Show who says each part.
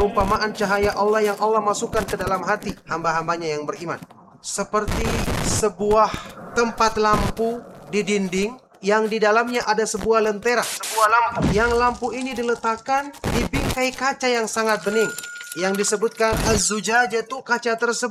Speaker 1: perumpamaan cahaya Allah yang Allah masukkan ke dalam hati hamba-hambanya yang beriman. Seperti sebuah tempat lampu di dinding yang di dalamnya ada sebuah lentera, sebuah lampu. Yang lampu ini diletakkan di bingkai kaca yang sangat bening. Yang disebutkan az-zujajatu, kaca tersebut